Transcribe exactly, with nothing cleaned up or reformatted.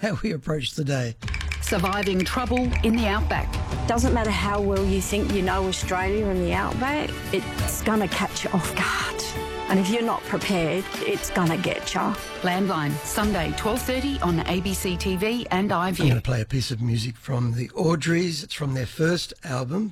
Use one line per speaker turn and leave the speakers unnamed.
how we approach the day.
Surviving trouble in the outback.
Doesn't matter how well you think you know Australia and the outback, it's going to catch you off guard. And if you're not prepared, it's going to get you.
Landline, Sunday, twelve thirty on A B C T V and iView.
I'm going to play a piece of music from the Audreys. It's from their first album,